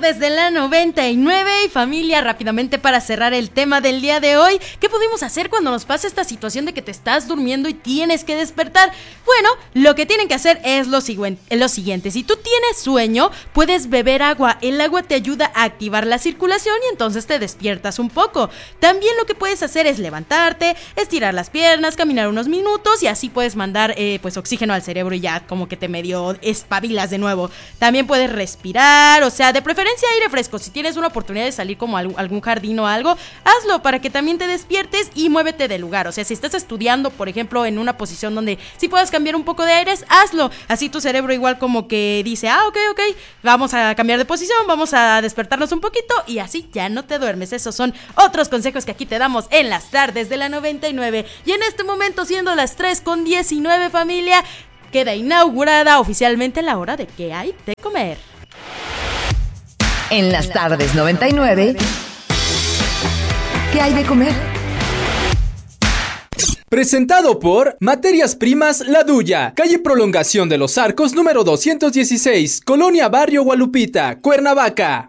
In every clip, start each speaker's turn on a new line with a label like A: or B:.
A: tardes de la 99 y familia, rápidamente para cerrar el tema del día de hoy, ¿qué podemos hacer cuando nos pasa esta situación de que te estás durmiendo y tienes que despertar? Bueno, lo que tienen que hacer es lo siguiente, si tú tienes sueño, puedes beber agua, el agua te ayuda a activar la circulación y entonces te despiertas un poco. También lo que puedes hacer es levantarte, estirar las piernas, caminar unos minutos y así puedes mandar pues oxígeno al cerebro y ya como que te medio espabilas de nuevo. También puedes respirar, o sea, de preferencia aire fresco. Si tienes una oportunidad de salir como a algún jardín o algo, hazlo para que también te despiertes y muévete del lugar. O sea, si estás estudiando, por ejemplo, en una posición donde sí puedas cambiar un poco de aires, hazlo. Así tu cerebro igual como que dice, ok, vamos a cambiar de posición, vamos a despertarnos un poquito y así ya no te duermes. Esos son otros consejos que aquí te damos en las tardes de la 99. Y en este momento, siendo las 3:19, familia, queda inaugurada oficialmente la hora de qué hay de comer.
B: En las tardes 99, ¿qué hay de comer?
C: Presentado por Materias Primas La Duya, calle Prolongación de los Arcos número 216, Colonia Barrio Gualupita, Cuernavaca.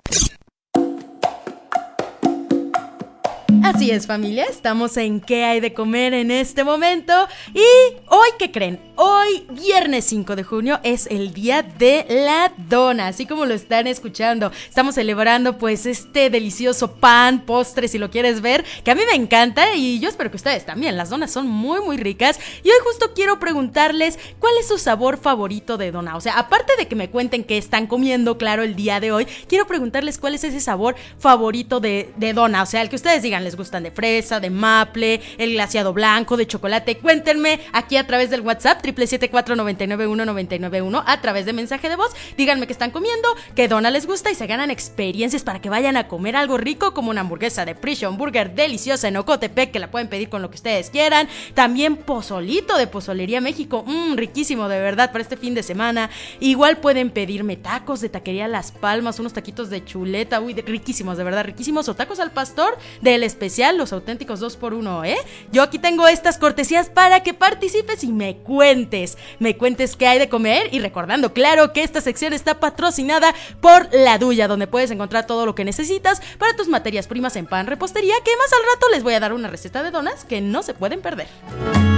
A: Así es, familia, estamos en ¿qué hay de comer en este momento? Y hoy, ¿qué creen? Hoy, viernes 5 de junio, es el día de la dona, así como lo están escuchando. Estamos celebrando pues este delicioso pan, postre, si lo quieres ver, que a mí me encanta y yo espero que ustedes también. Las donas son muy, muy ricas y hoy justo quiero preguntarles cuál es su sabor favorito de dona. O sea, aparte de que me cuenten qué están comiendo, claro, el día de hoy, quiero preguntarles cuál es ese sabor favorito de dona. O sea, el que ustedes digan, les gustan de fresa, de maple, el glaseado blanco, de chocolate. Cuéntenme aquí a través del WhatsApp 777-499-1991, a través de mensaje de voz. Díganme qué están comiendo, qué dona les gusta y se ganan experiencias para que vayan a comer algo rico como una hamburguesa de Prison Burger deliciosa en Ocotepec, que la pueden pedir con lo que ustedes quieran. También pozolito de Pozolería México, riquísimo de verdad para este fin de semana. Igual pueden pedirme tacos de Taquería Las Palmas, unos taquitos de chuleta, riquísimos, de verdad riquísimos, o tacos al pastor del especial, los auténticos 2x1, Yo aquí tengo estas cortesías para que participes y me cuentes qué hay de comer. Y recordando, claro, que esta sección está patrocinada por La Duya, donde puedes encontrar todo lo que necesitas para tus materias primas en pan, repostería, que más al rato les voy a dar una receta de donas que no se pueden perder.